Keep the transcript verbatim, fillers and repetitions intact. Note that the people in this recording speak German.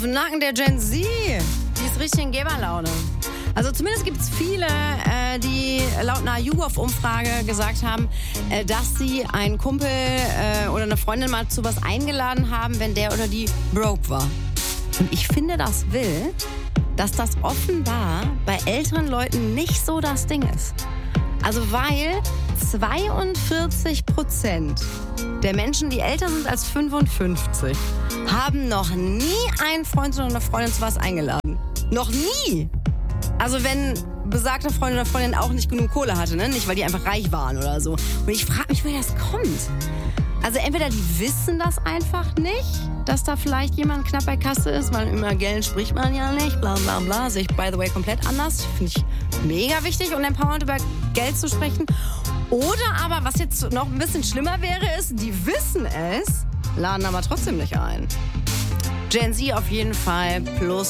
dem Nacken der Gen Z. Die ist richtig in Geberlaune. Also zumindest gibt es viele, äh, die laut einer YouGov-Umfrage gesagt haben, äh, dass sie einen Kumpel äh, oder eine Freundin mal zu was eingeladen haben, wenn der oder die broke war. Und ich finde das wild, dass das offenbar bei älteren Leuten nicht so das Ding ist. Also weil zweiundvierzig Prozent der Menschen, die älter sind als fünfundfünfzig, haben noch nie einen Freund oder eine Freundin zu was eingeladen. Noch nie! Also wenn besagte Freund oder Freundin auch nicht genug Kohle hatte, ne? Nicht, weil die einfach reich waren oder so. Und ich frage mich, woher das kommt. Also entweder die wissen das einfach nicht, dass da vielleicht jemand knapp bei Kasse ist, weil über Geld spricht man ja nicht, bla bla bla. Sehe ich, by the way, komplett anders. Finde ich mega wichtig und empowernd, über Geld zu sprechen. Oder aber, was jetzt noch ein bisschen schlimmer wäre, ist, die wissen es, laden aber trotzdem nicht ein. Gen Z auf jeden Fall plus